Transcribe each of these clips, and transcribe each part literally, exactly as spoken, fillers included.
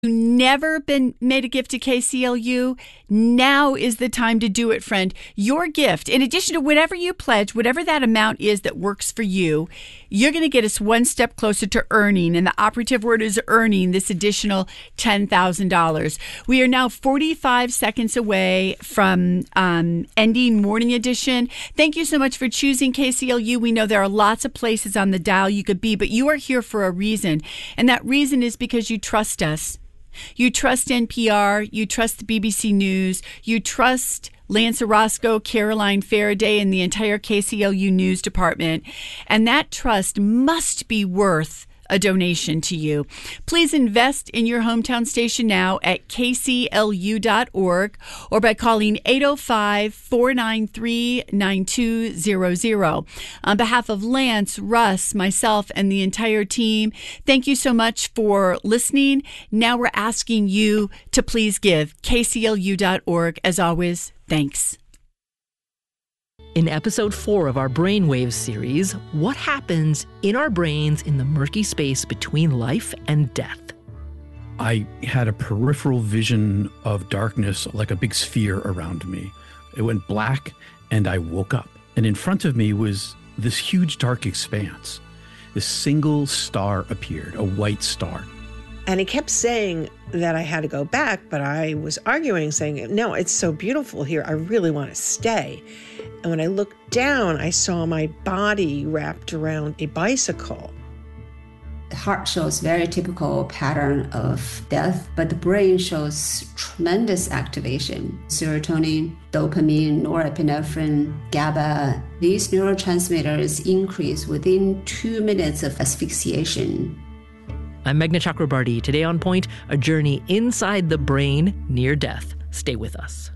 Never been made a gift to K C L U? Now is the time to do it, friend. Your gift, in addition to whatever you pledge, whatever that amount is that works for you, you're going to get us one step closer to earning, and the operative word is earning, this additional ten thousand dollars. We are now forty-five seconds away from um, ending Morning Edition. Thank you so much for choosing K C L U. We know there are lots of places on the dial you could be, but you are here for a reason, and that reason is because you trust us. You trust N P R, you trust the B B C News, you trust Lance Orozco, Caroline Faraday, and the entire K C L U News Department. And that trust must be worth a donation to you. Please invest in your hometown station now at K C L U dot org or by calling eight oh five, four nine three, nine two zero zero. On behalf of Lance, Russ, myself, and the entire team, thank you so much for listening. Now we're asking you to please give. K C L U dot org. As always, thanks. In episode four of our Brainwaves series, what happens in our brains in the murky space between life and death? I had a peripheral vision of darkness, like a big sphere around me. It went black, and I woke up. And in front of me was this huge dark expanse. This single star appeared, a white star. And he kept saying that I had to go back, but I was arguing, saying, no, it's so beautiful here. I really want to stay. And when I looked down, I saw my body wrapped around a bicycle. The heart shows very typical pattern of death, but the brain shows tremendous activation. Serotonin, dopamine, norepinephrine, GABA, these neurotransmitters increase within two minutes of asphyxiation. I'm Meghna Chakrabarty. Today on Point, a journey inside the brain near death. Stay with us.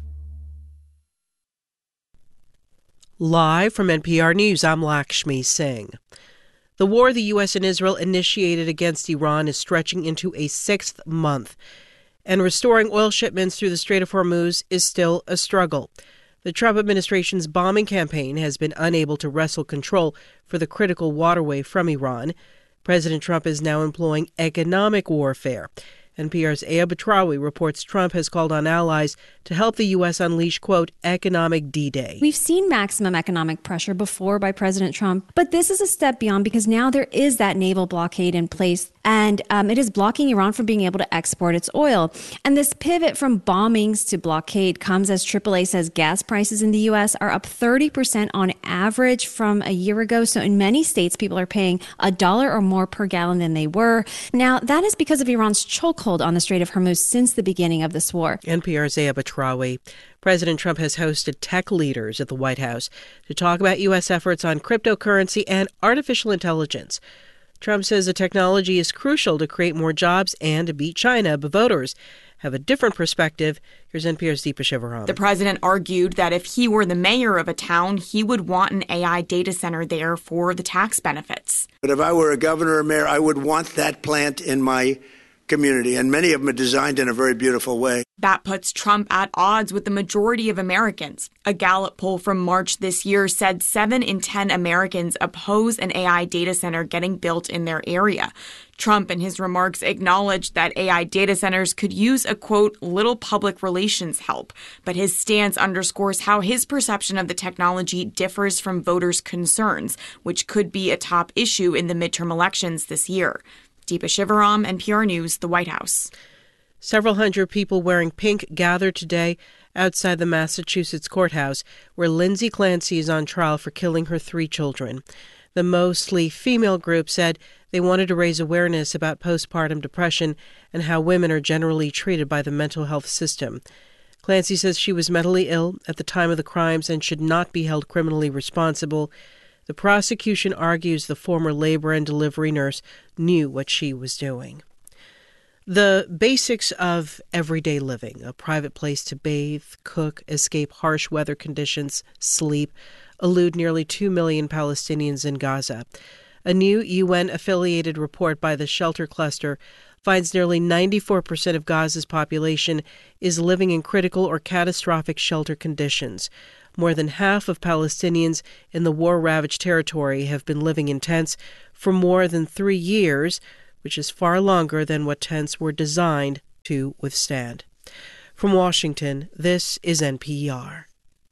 Live from N P R News, I'm Lakshmi Singh. The war the U S and Israel initiated against Iran is stretching into a sixth month, and restoring oil shipments through the Strait of Hormuz is still a struggle. The Trump administration's bombing campaign has been unable to wrestle control for the critical waterway from Iran. President Trump is now employing economic warfare. N P R's Aya Batrawi reports Trump has called on allies to help the U S unleash, quote, economic D-Day. We've seen maximum economic pressure before by President Trump, but this is a step beyond because now there is that naval blockade in place, and um, it is blocking Iran from being able to export its oil. And this pivot from bombings to blockade comes as triple A says gas prices in the U S are up thirty percent on average from a year ago. So in many states, people are paying a dollar or more per gallon than they were. Now, that is because of Iran's chokehold on the Strait of Hormuz since the beginning of this war. N P R's Aya Batrawi. President Trump has hosted tech leaders at the White House to talk about U S efforts on cryptocurrency and artificial intelligence. Trump says the technology is crucial to create more jobs and to beat China, but voters have a different perspective. Here's N P R's Deepa Shivaram. The president argued that if he were the mayor of a town, he would want an A I data center there for the tax benefits. But if I were a governor or mayor, I would want that plant in my community, and many of them are designed in a very beautiful way. That puts Trump at odds with the majority of Americans. A Gallup poll from March this year said seven in ten Americans oppose an A I data center getting built in their area. Trump, in his remarks, acknowledged that A I data centers could use a, quote, little public relations help. But his stance underscores how his perception of the technology differs from voters' concerns, which could be a top issue in the midterm elections this year. Deepa Shivaram, N P R News, the White House. Several hundred people wearing pink gathered today outside the Massachusetts courthouse, where Lindsay Clancy is on trial for killing her three children. The mostly female group said they wanted to raise awareness about postpartum depression and how women are generally treated by the mental health system. Clancy says she was mentally ill at the time of the crimes and should not be held criminally responsible. The prosecution argues the former labor and delivery nurse knew what she was doing. The basics of everyday living, a private place to bathe, cook, escape harsh weather conditions, sleep, elude nearly two million Palestinians in Gaza. A new U N-affiliated report by the Shelter Cluster finds nearly ninety-four percent of Gaza's population is living in critical or catastrophic shelter conditions. More than half of Palestinians in the war-ravaged territory have been living in tents for more than three years, which is far longer than what tents were designed to withstand. From Washington, this is N P R.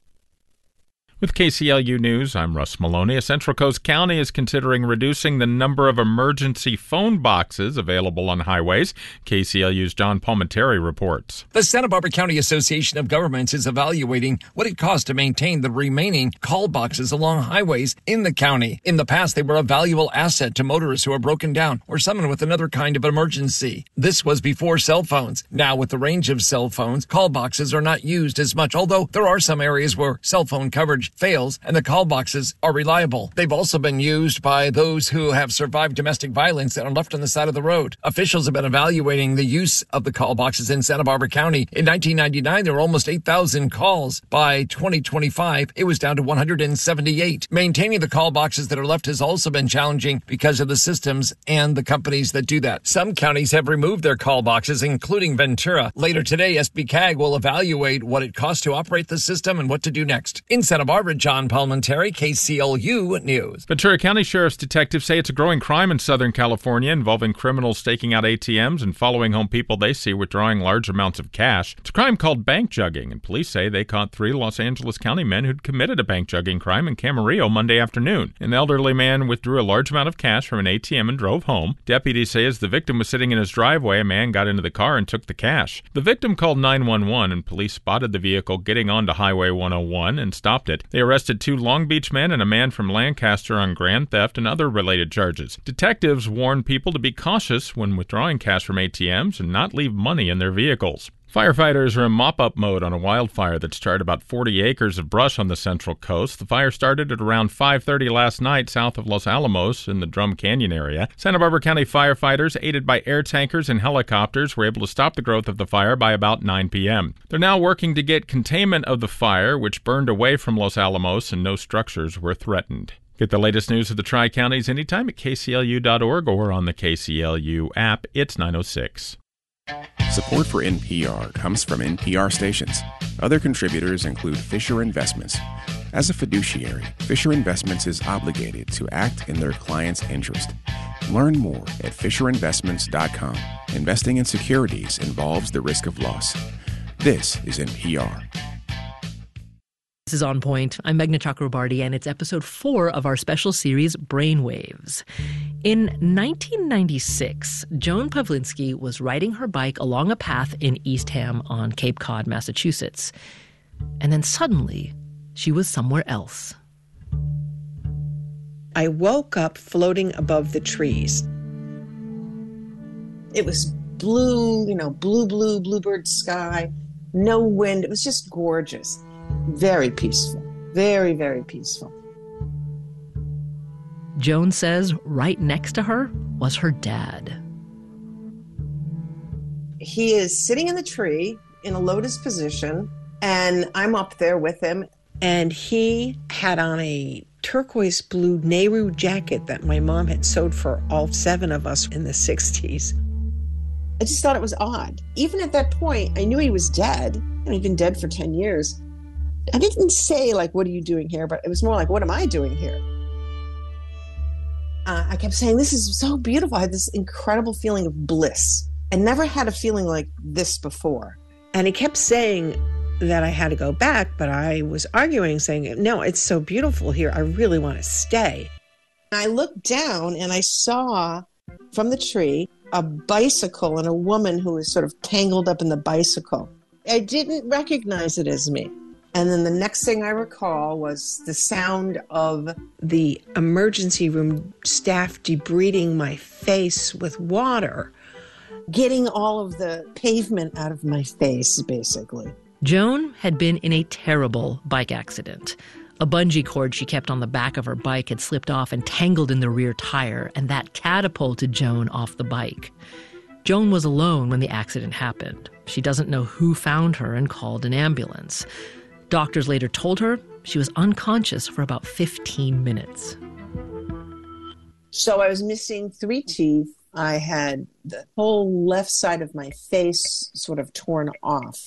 With K C L U News, I'm Russ Maloney. A Central Coast county is considering reducing the number of emergency phone boxes available on highways. K C L U's John Palmenteri reports. The Santa Barbara County Association of Governments is evaluating what it costs to maintain the remaining call boxes along highways in the county. In the past, they were a valuable asset to motorists who are broken down or summoned with another kind of emergency. This was before cell phones. Now, with the range of cell phones, call boxes are not used as much, although there are some areas where cell phone coverage fails and the call boxes are reliable. They've also been used by those who have survived domestic violence and are left on the side of the road. Officials have been evaluating the use of the call boxes in Santa Barbara County. In nineteen ninety-nine, there were almost eight thousand calls. By twenty twenty-five, it was down to one hundred seventy-eight. Maintaining the call boxes that are left has also been challenging because of the systems and the companies that do that. Some counties have removed their call boxes, including Ventura. Later today, S B C A G will evaluate what it costs to operate the system and what to do next. In Santa Barbara, John Palmenteri, K C L U News. Ventura County Sheriff's detectives say it's a growing crime in Southern California involving criminals staking out A T Ms and following home people they see withdrawing large amounts of cash. It's a crime called bank jugging, and police say they caught three Los Angeles County men who'd committed a bank jugging crime in Camarillo Monday afternoon. An elderly man withdrew a large amount of cash from an A T M and drove home. Deputies say as the victim was sitting in his driveway, a man got into the car and took the cash. The victim called nine one one, and police spotted the vehicle getting onto Highway one oh one and stopped it. They arrested two Long Beach men and a man from Lancaster on grand theft and other related charges. Detectives warn people to be cautious when withdrawing cash from A T Ms and not leave money in their vehicles. Firefighters are in mop-up mode on a wildfire that's charred about forty acres of brush on the Central Coast. The fire started at around five thirty last night south of Los Alamos in the Drum Canyon area. Santa Barbara County firefighters, aided by air tankers and helicopters, were able to stop the growth of the fire by about nine p.m. They're now working to get containment of the fire, which burned away from Los Alamos and no structures were threatened. Get the latest news of the Tri-Counties anytime at K C L U dot org or on the K C L U app. It's nine oh six. Support for N P R comes from N P R stations. Other contributors include Fisher Investments. As a fiduciary, Fisher Investments is obligated to act in their client's interest. Learn more at fisher investments dot com. Investing in securities involves the risk of loss. This is N P R. This is On Point. I'm Meghna Chakrabarty, and it's episode four of our special series, Brainwaves. In nineteen ninety-six, Joan Pawlinski was riding her bike along a path in Eastham on Cape Cod, Massachusetts. And then suddenly, she was somewhere else. I woke up floating above the trees. It was blue, you know, blue, blue, bluebird sky, no wind. It was just gorgeous. Very peaceful. Very, very peaceful. Joan says right next to her was her dad. He is sitting in the tree in a lotus position, and I'm up there with him. And he had on a turquoise blue Nehru jacket that my mom had sewed for all seven of us in the sixties. I just thought it was odd. Even at that point, I knew he was dead. And he'd been dead for ten years. I didn't say, like, what are you doing here? But it was more like, what am I doing here? Uh, I kept saying, this is so beautiful. I had this incredible feeling of bliss. I never had a feeling like this before. And he kept saying that I had to go back, but I was arguing, saying, no, it's so beautiful here. I really want to stay. And I looked down and I saw from the tree a bicycle and a woman who was sort of tangled up in the bicycle. I didn't recognize it as me. And then the next thing I recall was the sound of the emergency room staff debriding my face with water, getting all of the pavement out of my face, basically. Joan had been in a terrible bike accident. A bungee cord she kept on the back of her bike had slipped off and tangled in the rear tire, and that catapulted Joan off the bike. Joan was alone when the accident happened. She doesn't know who found her and called an ambulance. Doctors later told her she was unconscious for about fifteen minutes. So I was missing three teeth. I had the whole left side of my face sort of torn off.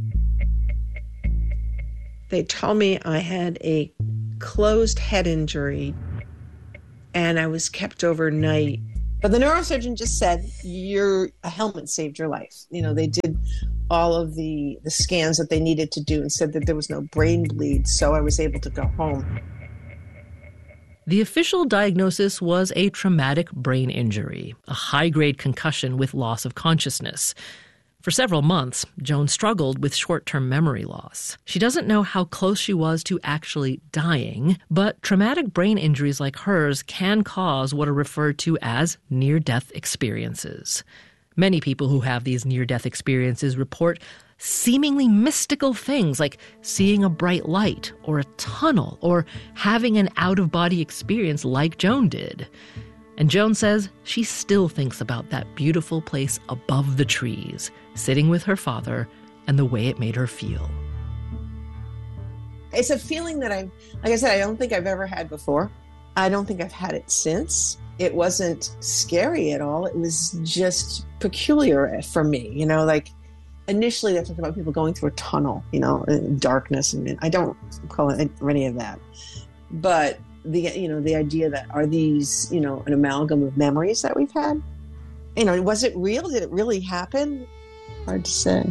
They told me I had a closed head injury, and I was kept overnight But the neurosurgeon just said, your a helmet saved your life. You know, they did all of the, the scans that they needed to do and said that there was no brain bleed. So I was able to go home. The official diagnosis was a traumatic brain injury, a high-grade concussion with loss of consciousness. For several months, Joan struggled with short-term memory loss. She doesn't know how close she was to actually dying, but traumatic brain injuries like hers can cause what are referred to as near-death experiences. Many people who have these near-death experiences report seemingly mystical things like seeing a bright light or a tunnel or having an out-of-body experience like Joan did. And Joan says she still thinks about that beautiful place above the trees, sitting with her father, and the way it made her feel. It's a feeling that I, like I said, I don't think I've ever had before. I don't think I've had it since. It wasn't scary at all. It was just peculiar for me, you know, like initially they talked about people going through a tunnel, you know, in darkness, and I don't call it any of that. But the, you know, the idea that are these, you know, an amalgam of memories that we've had? You know, was it real? Did it really happen? Hard to say.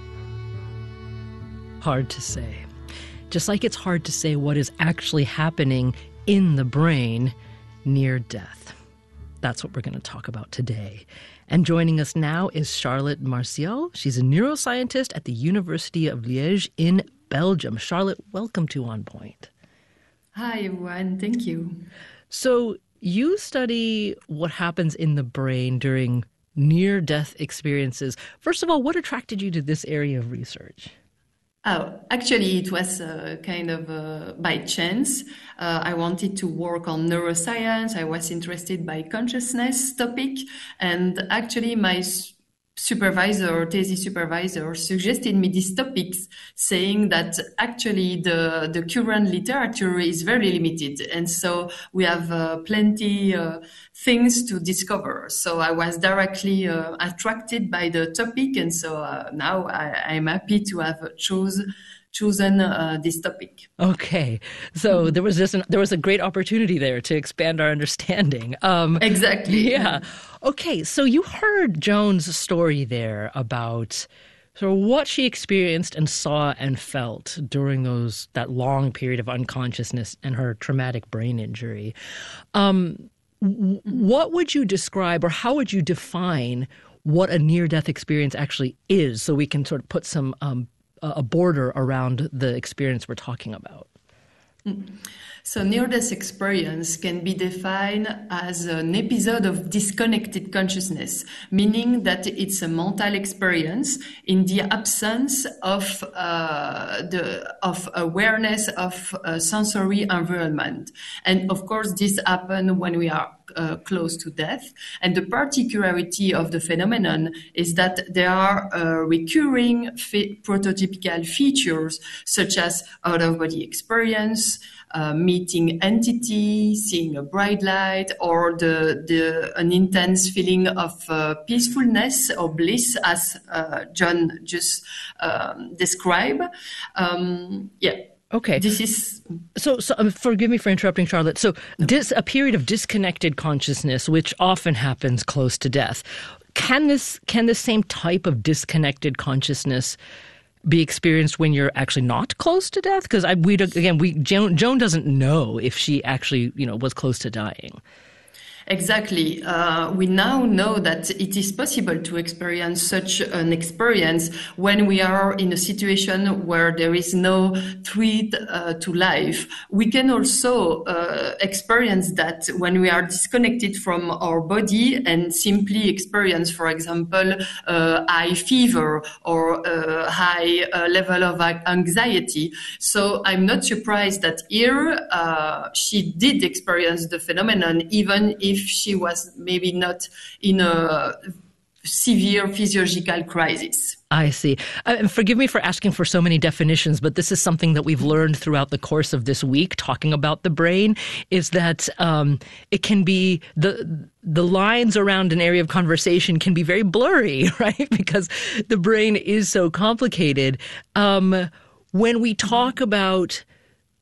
Hard to say. Just like it's hard to say what is actually happening in the brain near death. That's what we're going to talk about today. And joining us now is Charlotte Martial. She's a neuroscientist at the University of Liège in Belgium. Charlotte, welcome to On Point. Hi, everyone. Thank you. So you study what happens in the brain during near-death experiences. First of all, what attracted you to this area of research? Oh, actually, it was uh, kind of uh, by chance. Uh, I wanted to work on neuroscience. I was interested by consciousness topic. And actually, my supervisor, thesis supervisor, suggested me these topics, saying that actually the, the current literature is very limited. And so we have uh, plenty uh, things to discover. So I was directly uh, attracted by the topic. And so uh, now I, I'm happy to have chose, chosen uh, this topic. Okay. So there was just an, there was a great opportunity there to expand our understanding. Um, exactly. Yeah. Okay. So you heard Joan's story there about sort of what she experienced and saw and felt during those that long period of unconsciousness and her traumatic brain injury. Um, w- what would you describe, or how would you define what a near-death experience actually is, so we can sort of put some um, a border around the experience we're talking about? So near-death experience can be defined as an episode of disconnected consciousness, meaning that it's a mental experience in the absence of uh, the of awareness of a sensory environment. And of course, this happens when we are uh, close to death. And the particularity of the phenomenon is that there are uh, recurring fe- prototypical features such as out-of-body experience, Uh, meeting entity, seeing a bright light, or the, the an intense feeling of uh, peacefulness or bliss, as uh, John just um, described. Um, yeah. Okay. This is so. So um, forgive me for interrupting, Charlotte. So, dis, a period of disconnected consciousnness, which often happens close to death. Can this can the same type of disconnected consciousness be experienced when you're actually not close to death? Because I, we again, we Joan, Joan doesn't know if she actually, you know, was close to dying. Exactly. Uh, we now know that it is possible to experience such an experience when we are in a situation where there is no threat uh, to life. We can also uh, experience that when we are disconnected from our body and simply experience, for example, uh, high fever or a high uh, level of anxiety. So I'm not surprised that here uh, she did experience the phenomenon, even if if she was maybe not in a severe physiological crisis. I see. Uh, and forgive me for asking for so many definitions, but this is something that we've learned throughout the course of this week, talking about the brain, is that um, it can be the the lines around an area of conversation can be very blurry, right? Because the brain is so complicated. Um, when we talk about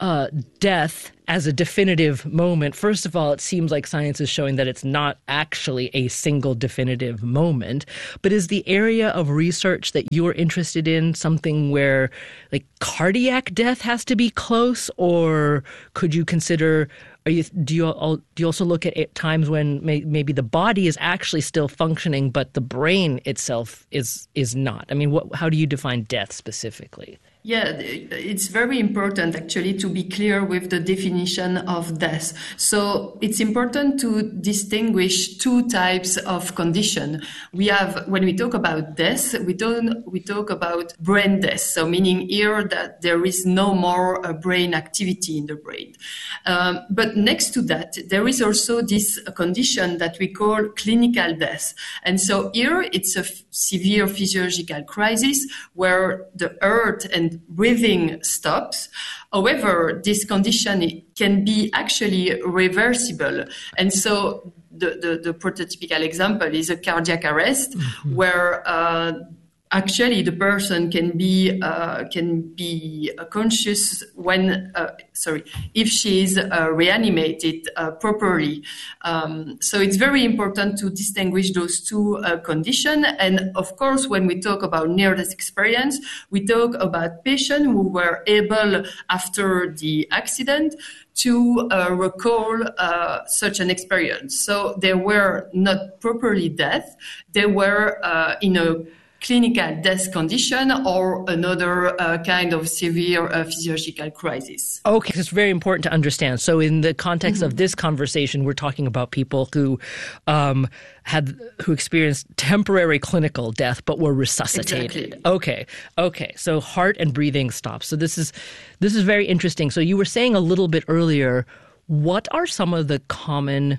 uh, death as a definitive moment, first of all, it seems like science is showing that it's not actually a single definitive moment. But is the area of research that you're interested in something where like cardiac death has to be close, or could you consider, are you, do you do you also look at times when may, maybe the body is actually still functioning, but the brain itself is is not? I mean, what, how do you define death specifically? Yeah, it's very important actually to be clear with the definition of death. So it's important to distinguish two types of condition. We have, when we talk about death, we don't, we talk about brain death. So meaning here that there is no more uh, brain activity in the brain. Um, but next to that, there is also this condition that we call clinical death. And so here it's a f- severe physiological crisis where the heart and breathing stops. However, this condition can be actually reversible. And so the, the, the prototypical example is a cardiac arrest, mm-hmm. where uh, actually the person can be uh, can be conscious when uh, sorry if she is uh, reanimated uh, properly. Um, so it's very important to distinguish those two uh, conditions. And of course, when we talk about near-death experience, we talk about patients who were able after the accident to uh, recall uh, such an experience. So they were not properly dead; they were uh, in a clinical death condition or another uh, kind of severe uh, physiological crisis. Okay, it's very important to understand. So in the context mm-hmm. of this conversation, we're talking about people who um, had who experienced temporary clinical death but were resuscitated. Exactly. Okay, okay. So heart and breathing stops. So this is this is very interesting. So you were saying a little bit earlier, what are some of the common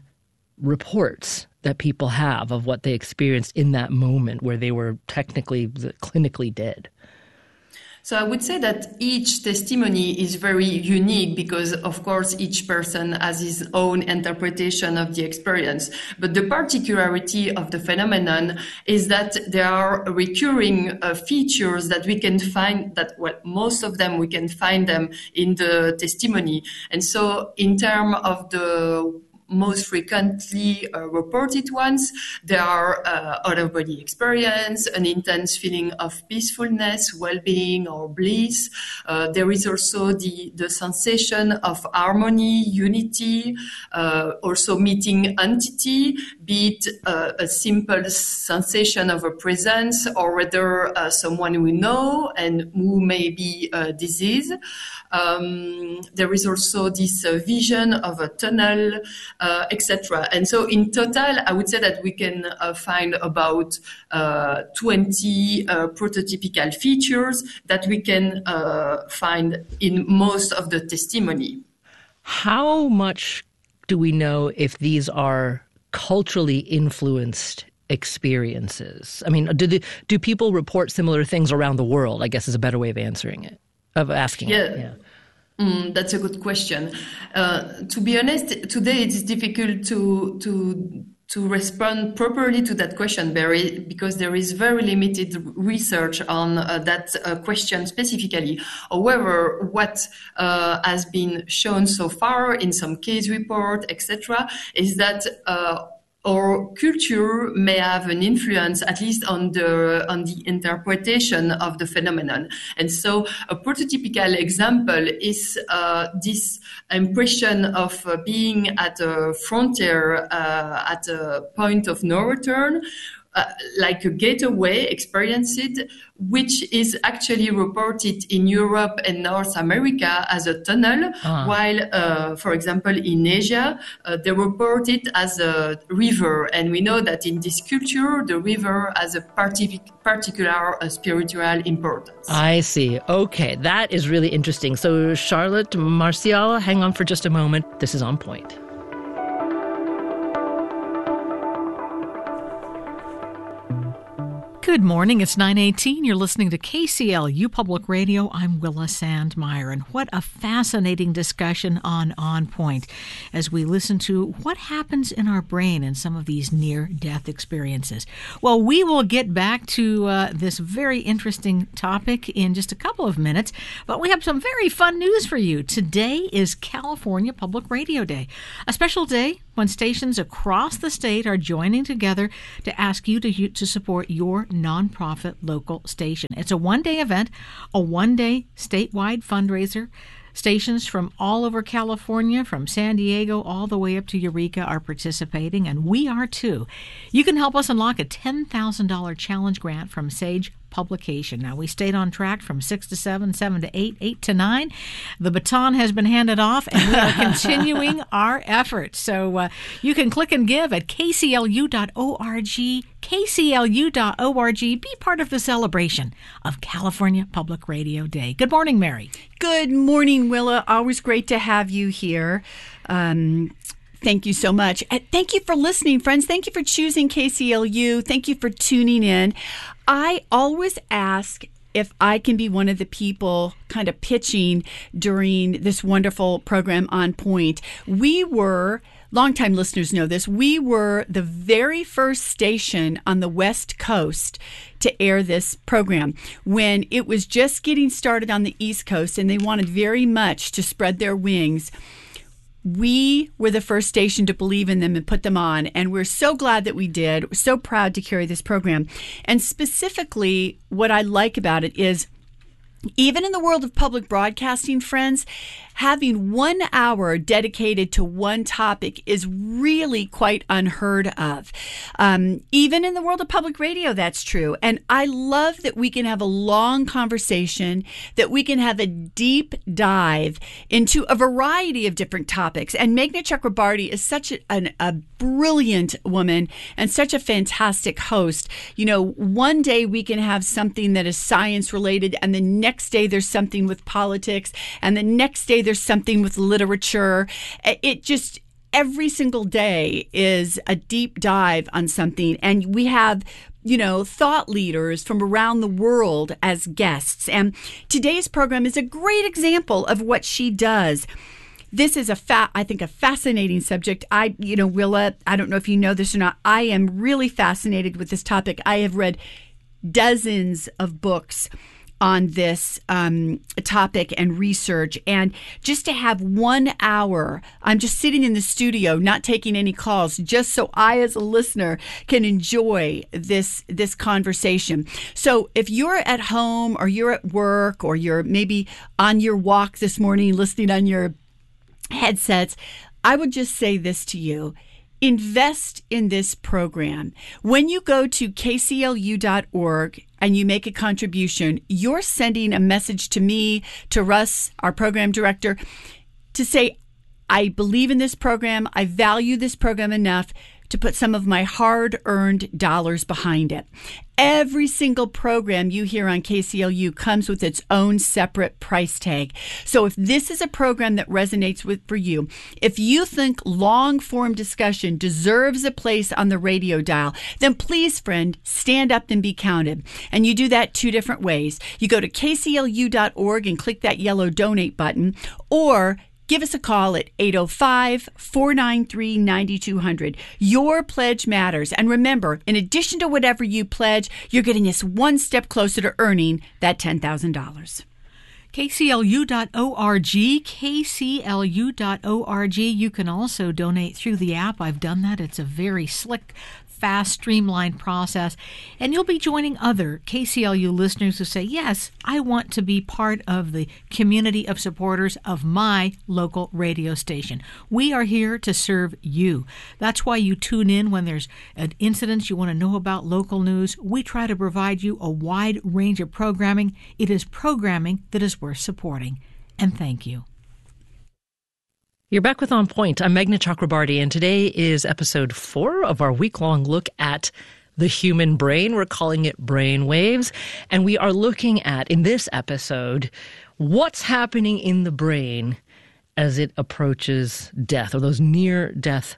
reports that people have of what they experienced in that moment where they were technically, clinically dead? So I would say that each testimony is very unique because, of course, each person has his own interpretation of the experience. But the particularity of the phenomenon is that there are recurring uh, features that we can find that, well, most of them, we can find them in the testimony. And so in terms of the most frequently uh, reported ones, there are uh, out-of-body experience, an intense feeling of peacefulness, well-being, or bliss. Uh, there is also the, the sensation of harmony, unity, uh, also meeting entity, be it uh, a simple sensation of a presence or whether uh, someone we know and who may be uh, diseased. Um, there is also this uh, vision of a tunnel, uh, et cetera. And so in total, I would say that we can uh, find about uh, twenty uh, prototypical features that we can uh, find in most of the testimony. How much do we know if these are culturally influenced experiences? I mean, do the, do people report similar things around the world, I guess is a better way of answering it, of asking yeah. it. Yeah. Mm, that's a good question. Uh, to be honest, today it is difficult to to to respond properly to that question, Barry, because there is very limited research on uh, that uh, question specifically. However, what uh, has been shown so far in some case report, et cetera, is that uh, our culture may have an influence, at least on the on the interpretation of the phenomenon. And so, a prototypical example is uh, this impression of uh, being at a frontier, uh, at a point of no return. Uh, like a gateway experienced, which is actually reported in Europe and North America as a tunnel, ah. while, uh, for example, in Asia, uh, they report it as a river. And we know that in this culture, the river has a partic- particular uh, spiritual importance. I see. Okay, that is really interesting. So, Charlotte, Martial, hang on for just a moment. This is On Point. Good morning. It's nine eighteen. You're listening to K C L U Public Radio. I'm Willa Sandmeyer, and what a fascinating discussion on On Point as we listen to what happens in our brain in some of these near-death experiences. Well, we will get back to uh, this very interesting topic in just a couple of minutes, but we have some very fun news for you. Today is California Public Radio Day, a special day when stations across the state are joining together to ask you to, to support your nonprofit local station. It's a one-day event, a one-day statewide fundraiser. Stations from all over California, from San Diego all the way up to Eureka, are participating, and we are too. You can help us unlock a ten thousand dollars challenge grant from Sage Publication. Now, we stayed on track from six to seven, seven to eight, eight to nine. The baton has been handed off, and we are continuing our efforts. So uh, you can click and give at k c l u dot org, k c l u dot org. Be part of the celebration of California Public Radio Day. Good morning, Mary. Good morning, Willa. Always great to have you here. Um, Thank you so much. And thank you for listening, friends. Thank you for choosing K C L U. Thank you for tuning in. I always ask if I can be one of the people kind of pitching during this wonderful program On Point. We were, longtime listeners know this, we were the very first station on the West Coast to air this program when it was just getting started on the East Coast, and they wanted very much to spread their wings. We were the first station to believe in them and put them on, and we're so glad that we did. We're so proud to carry this program. And specifically, what I like about it is, even in the world of public broadcasting, friends, having one hour dedicated to one topic is really quite unheard of. Um, even in the world of public radio, that's true. And I love that we can have a long conversation, that we can have a deep dive into a variety of different topics. And Meghna Chakrabarti is such a, an, a brilliant woman and such a fantastic host. You know, one day we can have something that is science related, and the next day there's something with politics, and the next day there's something with literature. It just, every single day is a deep dive on something. And we have, you know, thought leaders from around the world as guests. And today's program is a great example of what she does. This is a fa- I think a fascinating subject. I, you know, Willa, I don't know if you know this or not, I am really fascinated with this topic. I have read dozens of books on this um, topic and research. And just to have one hour, I'm just sitting in the studio, not taking any calls, just so I, as a listener, can enjoy this, this conversation. So if you're at home or you're at work or you're maybe on your walk this morning, listening on your headsets, I would just say this to you. Invest in this program. When you go to k c l u dot org and you make a contribution, you're sending a message to me, to Russ, our program director, to say, I believe in this program. I value this program enough to put some of my hard-earned dollars behind it. Every single program you hear on K C L U comes with its own separate price tag. So if this is a program that resonates with for you, if you think long-form discussion deserves a place on the radio dial, then please, friend, stand up and be counted. And you do that two different ways. You go to k c l u dot org and click that yellow donate button, or give us a call at eight oh five, four nine three, nine two zero zero. Your pledge matters. And remember, in addition to whatever you pledge, you're getting us one step closer to earning that ten thousand dollars. k c l u dot org, k c l u dot org. You can also donate through the app. I've done that. It's a very slick, fast, streamlined process. And you'll be joining other K C L U listeners who say, yes, I want to be part of the community of supporters of my local radio station. We are here to serve you. That's why you tune in when there's an incident you want to know about, local news. We try to provide you a wide range of programming. It is programming that is worth supporting. And thank you. You're back with On Point. I'm Meghna Chakrabarti, and today is episode four of our week-long look at the human brain. We're calling it Brain Waves, and we are looking at, in this episode, what's happening in the brain as it approaches death, or those near-death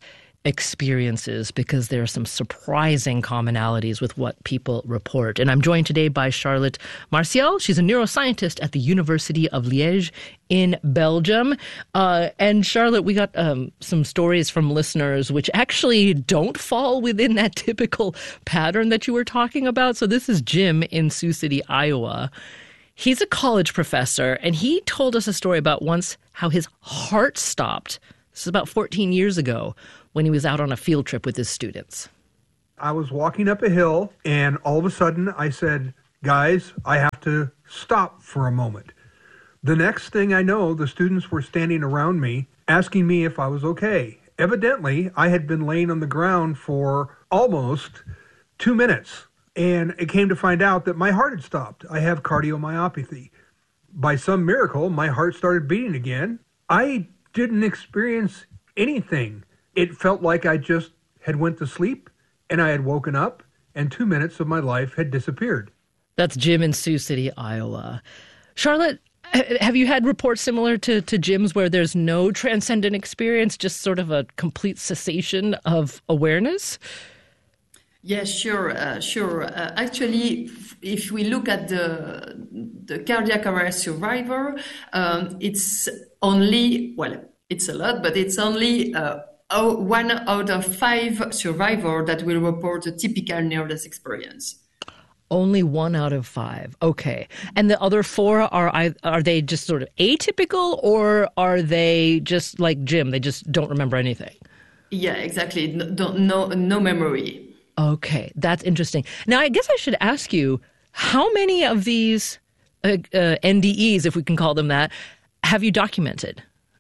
experiences because there are some surprising commonalities with what people report. And I'm joined today by Charlotte Martial. She's a neuroscientist at the University of Liège in Belgium. Uh, and Charlotte, we got um, some stories from listeners which actually don't fall within that typical pattern that you were talking about. So this is Jim in Sioux City, Iowa. He's a college professor, and he told us a story about once how his heart stopped. This is about fourteen years ago when he was out on a field trip with his students. I was walking up a hill, and all of a sudden I said, guys, I have to stop for a moment. The next thing I know, the students were standing around me asking me if I was okay. Evidently, I had been laying on the ground for almost two minutes, and it came to find out that my heart had stopped. I have cardiomyopathy. By some miracle, my heart started beating again. I didn't experience anything. It felt like I just had went to sleep and I had woken up and two minutes of my life had disappeared. That's Jim in Sioux City, Iowa. Charlotte, have you had reports similar to, to Jim's where there's no transcendent experience, just sort of a complete cessation of awareness? Yes, sure, uh, sure. Uh, actually, if we look at the the cardiac arrest survivor, um, it's only, well, it's a lot, but it's only uh, oh, one out of five survivors that will report a typical near-death experience. Only one out of five. Okay. And the other four, are are they just sort of atypical, or are they just like Jim? They just don't remember anything? Yeah, exactly. No, no, no memory. Okay, that's interesting. Now, I guess I should ask you, how many of these uh, uh, N D Es, if we can call them that, have you documented?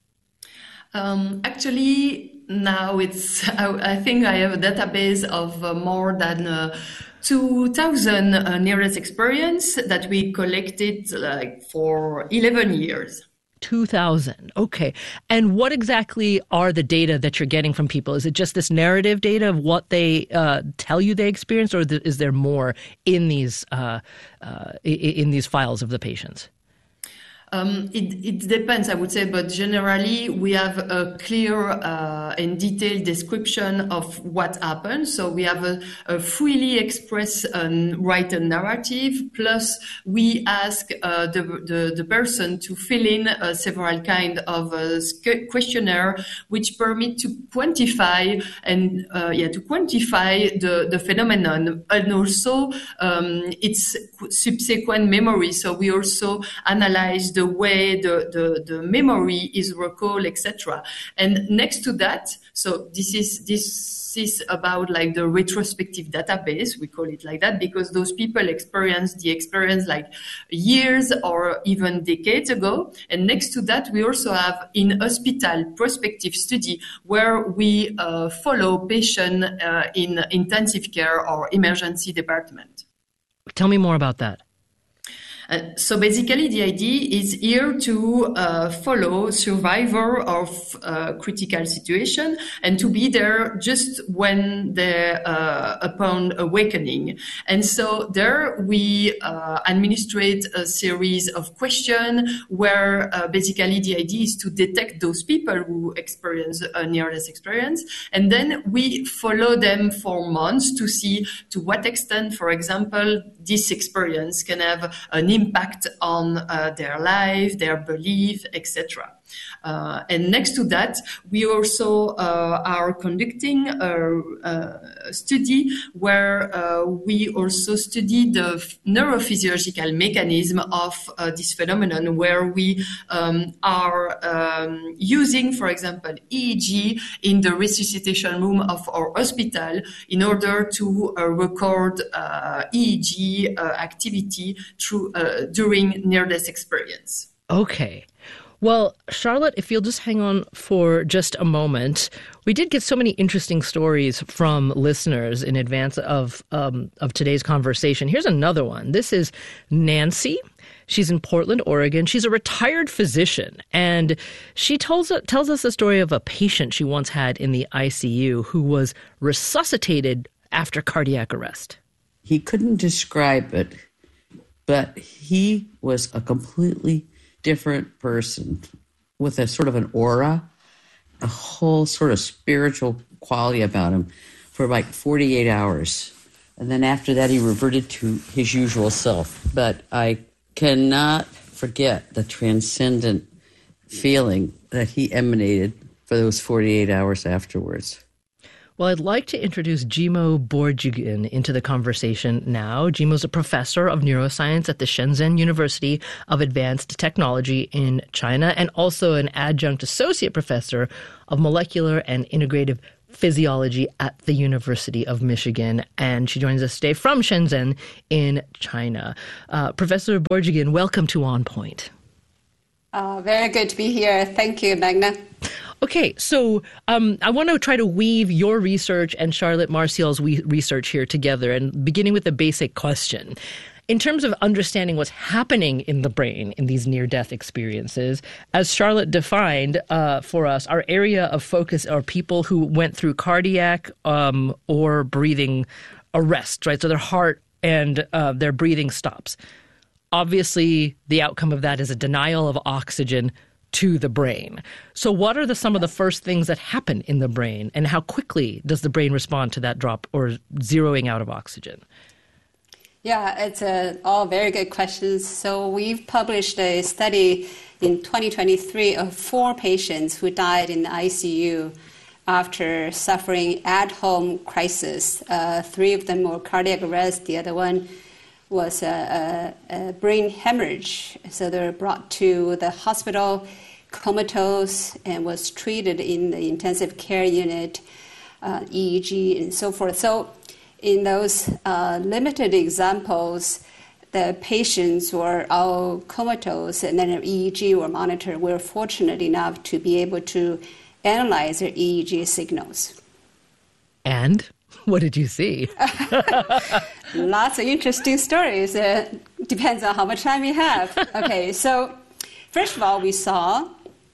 Um, actually, now it's, I, I think I have a database of uh, more than uh, two thousand uh, near-death experience that we collected like for eleven years. two thousand. Okay. And what exactly are the data that you're getting from people? Is it just this narrative data of what they uh, tell you they experienced, or th- is there more in these uh, uh, in these files of the patients? Um, it, it depends, I would say, but generally we have a clear uh, and detailed description of what happened. So we have a, a freely expressed and written narrative, plus we ask uh, the, the, the person to fill in uh, several kind of uh, questionnaire which permit to quantify and uh, yeah to quantify the, the phenomenon, and also um, its subsequent memory. So we also analyze the way the, the, the memory is recalled, et cetera. And next to that, so this is this is about like the retrospective database, we call it like that, because those people experienced the experience like years or even decades ago. And next to that, we also have in hospital prospective study where we uh, follow patient uh, in intensive care or emergency department. Tell me more about that. Uh, so basically, the idea is here to uh, follow survivor of uh, critical situation and to be there just when they're uh, upon awakening. And so there we uh, administrate a series of questions where uh, basically the idea is to detect those people who experience a near-death experience. And then we follow them for months to see to what extent, for example, this experience can have an impact on uh, their life, their belief, et cetera. Uh, and next to that, we also uh, are conducting a, a study where uh, we also study the neurophysiological mechanism of uh, this phenomenon, where we um, are um, using, for example, E E G in the resuscitation room of our hospital in order to uh, record uh, E E G uh, activity through uh, during near-death experience. Okay. Well, Charlotte, if you'll just hang on for just a moment, we did get so many interesting stories from listeners in advance of um, of today's conversation. Here's another one. This is Nancy. She's in Portland, Oregon. She's a retired physician, and she tells tells us the story of a patient she once had in the I C U who was resuscitated after cardiac arrest. He couldn't describe it, but he was a completely different person with a sort of an aura, a whole sort of spiritual quality about him for like forty-eight hours. And then after that, he reverted to his usual self. But I cannot forget the transcendent feeling that he emanated for those forty-eight hours afterwards. Well, I'd like to introduce Jimo Borjigin into the conversation now. Jimo's a professor of neuroscience at the Shenzhen University of Advanced Technology in China and also an adjunct associate professor of molecular and integrative physiology at the University of Michigan. And she joins us today from Shenzhen in China. Uh, Professor Borjigin, welcome to On Point. Uh, very good to be here. Thank you, Magna. Okay, so um, I want to try to weave your research and Charlotte Martial's we- research here together, and beginning with a basic question. In terms of understanding what's happening in the brain in these near-death experiences, as Charlotte defined uh, for us, our area of focus are people who went through cardiac um, or breathing arrest, right? So their heart and uh, their breathing stops. Obviously, the outcome of that is a denial of oxygen to the brain. So what are the some of the first things that happen in the brain, and how quickly does the brain respond to that drop or zeroing out of oxygen? Yeah, it's a, all very good questions. So we've published a study in twenty twenty-three of four patients who died in the I C U after suffering at-home crisis. Uh, three of them were cardiac arrest. The other one was a, a, a brain hemorrhage. So they were brought to the hospital, comatose, and was treated in the intensive care unit, uh, E E G, and so forth. So in those uh, limited examples, the patients were all comatose, and then E E G were monitored. We were fortunate enough to be able to analyze their E E G signals. And what did you see? Lots of interesting stories. Uh, depends on how much time you have. Okay, so first of all, we saw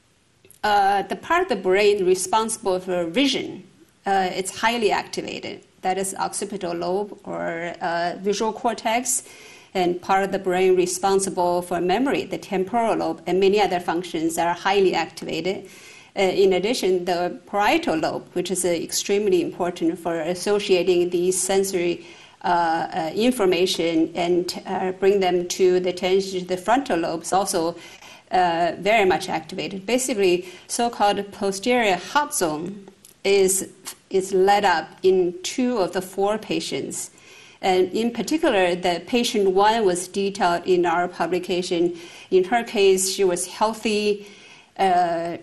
uh, the part of the brain responsible for vision. Uh, it's highly activated. That is occipital lobe or uh, visual cortex, and part of the brain responsible for memory, the temporal lobe, and many other functions are highly activated. Uh, in addition, the parietal lobe, which is uh, extremely important for associating these sensory uh, uh, information and uh, bring them to the attention to the frontal lobe, is also uh, very much activated. Basically, so-called posterior hot zone is is lit up in two of the four patients. And in particular, the patient one was detailed in our publication. In her case, she was healthy, uh,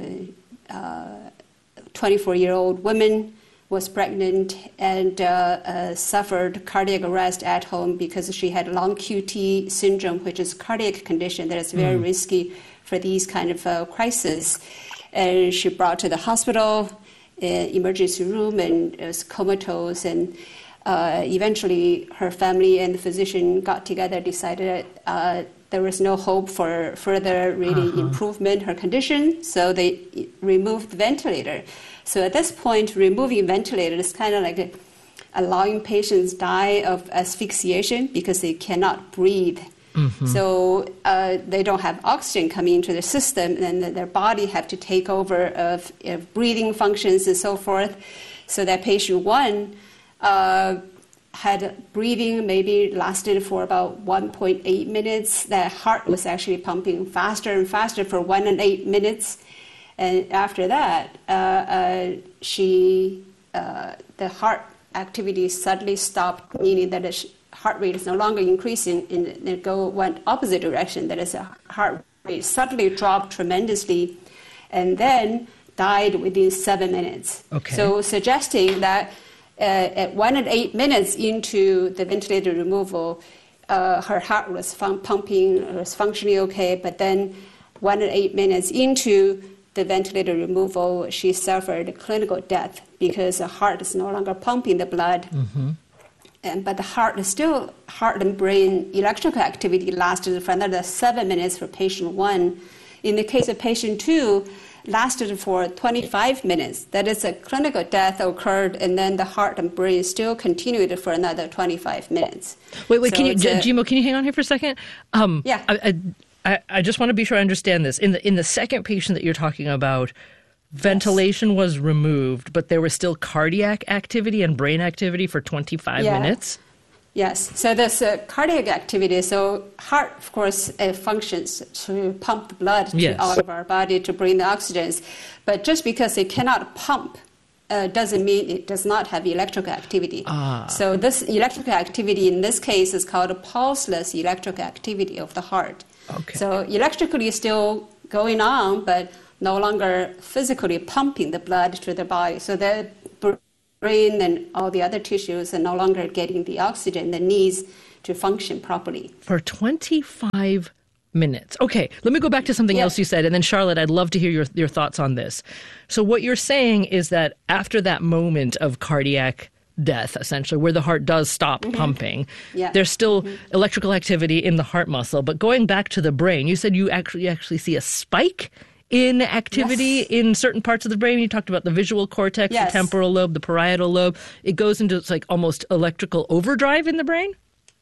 uh, twenty-four-year-old woman, was pregnant, and uh, uh, suffered cardiac arrest at home because she had long Q T syndrome, which is a cardiac condition that is very mm. risky for these kind of uh, crises. And she brought to the hospital, uh, emergency room, and was comatose. And uh, eventually, her family and the physician got together, decided uh, there was no hope for further really uh-huh. improvement in her condition, so they removed the ventilator. So at this point, removing ventilator is kind of like a, allowing patients die of asphyxiation because they cannot breathe. Mm-hmm. So uh, they don't have oxygen coming into the system, and then their body have to take over of, of breathing functions and so forth. So that patient one uh, had breathing maybe lasted for about one point eight minutes. The heart was actually pumping faster and faster for one and eight minutes. And after that, uh, uh, she uh, the heart activity suddenly stopped, meaning that the heart rate is no longer increasing, and it go went opposite direction. That is, the heart rate suddenly dropped tremendously, and then died within seven minutes. Okay. So suggesting that uh, at one and eight minutes into the ventilator removal, uh, her heart was fun- pumping, was functioning okay, but then one and eight minutes into the ventilator removal, she suffered clinical death because the heart is no longer pumping the blood. Mm-hmm. And, but the heart is still, heart and brain electrical activity lasted for another seven minutes for patient one. In the case of patient two, lasted for twenty-five minutes. That is, a clinical death occurred, and then the heart and brain still continued for another twenty-five minutes. Wait, wait, so can you, J- a, Jimo, can you hang on here for a second? Um, yeah. I, I, I, I just want to be sure I understand this. In the in the second patient that you're talking about, ventilation yes. was removed, but there was still cardiac activity and brain activity for twenty-five yeah. minutes? Yes. So there's uh, cardiac activity. So heart, of course, uh, functions to pump the blood to yes. all of our body to bring the oxygens. But just because it cannot pump uh, doesn't mean it does not have electrical activity. Ah. So this electrical activity in this case is called a pulseless electrical activity of the heart. Okay. So electrically still going on, but no longer physically pumping the blood to the body. So the brain and all the other tissues are no longer getting the oxygen that needs to function properly. For twenty-five minutes. Okay, let me go back to something yeah. else you said. And then, Charlotte, I'd love to hear your, your thoughts on this. So what you're saying is that after that moment of cardiac death, essentially, where the heart does stop mm-hmm. pumping, yeah. there's still mm-hmm. electrical activity in the heart muscle. But going back to the brain, you said you actually, you actually see a spike in activity yes. in certain parts of the brain. You talked about the visual cortex, yes. the temporal lobe, the parietal lobe. It goes into it's like almost electrical overdrive in the brain?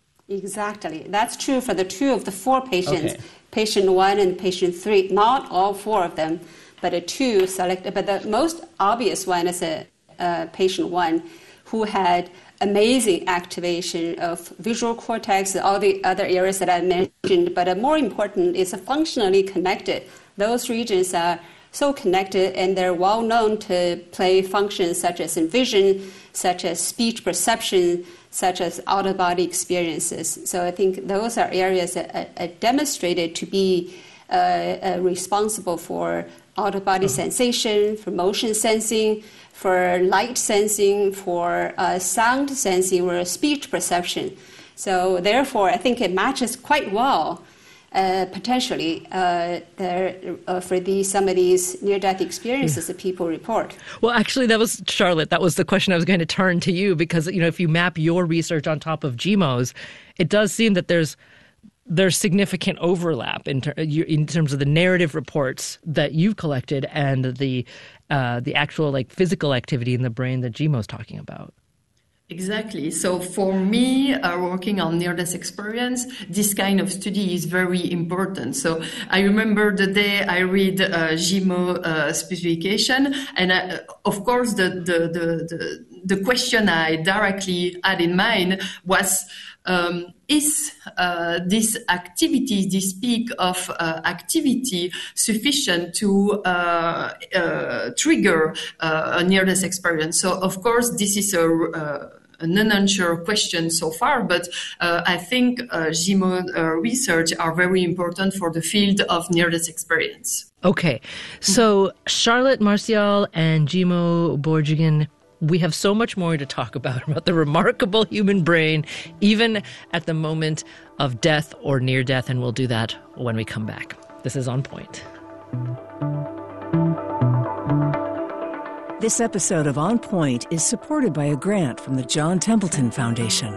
Exactly. That's true for the two of the four patients, okay. patient one and patient three. Not all four of them, but a two selected. But the most obvious one is a, a patient one who had amazing activation of visual cortex and all the other areas that I mentioned. But uh, more important is functionally connected. Those regions are so connected and they're well known to play functions such as in vision, such as speech perception, such as out-of-body experiences. So I think those are areas that are, are demonstrated to be uh, uh, responsible for out-of-body uh-huh. sensation, for motion sensing, for light sensing, for uh, sound sensing, or speech perception. So therefore, I think it matches quite well Uh, potentially uh, there, uh, for these some of these near-death experiences yeah. that people report. Well, actually, that was, Charlotte, that was the question I was going to turn to you, because, you know, if you map your research on top of G M O's, it does seem that there's there's significant overlap in, ter- in terms of the narrative reports that you've collected and the uh, the actual like physical activity in the brain that G M O's talking about. Exactly. So for me, uh, working on near-death experience, this kind of study is very important. So I remember the day I read uh, G M O uh, specification, and I, of course the, the the the the question I directly had in mind was, um, is uh, this activity, this peak of uh, activity, sufficient to uh, uh, trigger uh, a near-death experience? So of course this is a uh, an unanswered question so far, but uh, I think uh, G M O uh, research are very important for the field of near-death experience. Okay, so Charlotte Martial and G M O Bourgain, we have so much more to talk about, about the remarkable human brain, even at the moment of death or near death, and we'll do that when we come back. This is On Point. This episode of On Point is supported by a grant from the John Templeton Foundation.